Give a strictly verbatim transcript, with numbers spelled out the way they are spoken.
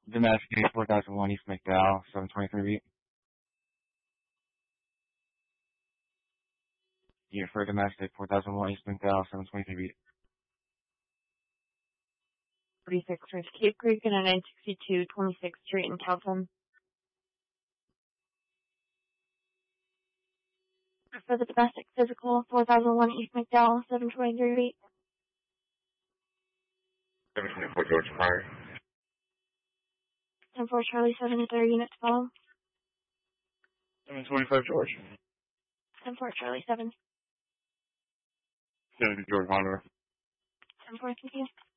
Domestic four thousand one East McDowell, seven twenty-three beat. Yeah, for domestic four thousand one East McDowell, seven twenty-three beat. forty-six Ridge Cape Creek and a nine sixty-two twenty-sixth Street in Calton. For the domestic physical, four thousand one East McDowell, seven twenty-three beat. seven twenty-four George Pryor. ten four Charlie seven, is there a unit to follow? seven twenty-five George. ten four Charlie seven. seventy George Honor. ten four, thank you.